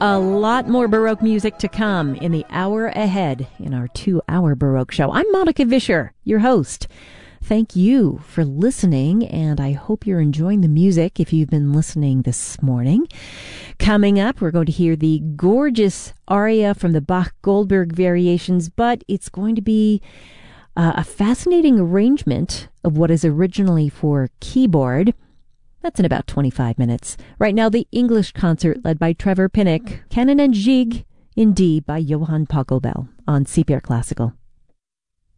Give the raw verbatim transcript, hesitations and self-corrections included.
A lot more Baroque music to come in the hour ahead in our two-hour Baroque show. I'm Monica Vischer, your host. Thank you for listening, and I hope you're enjoying the music if you've been listening this morning. Coming up, we're going to hear the gorgeous aria from the Bach-Goldberg variations, but it's going to be uh, a fascinating arrangement of what is originally for keyboard. That's in about twenty-five minutes. Right now, the English concert led by Trevor Pinnock, Canon and Gigue in D by Johann Pachelbel on C P R Classical.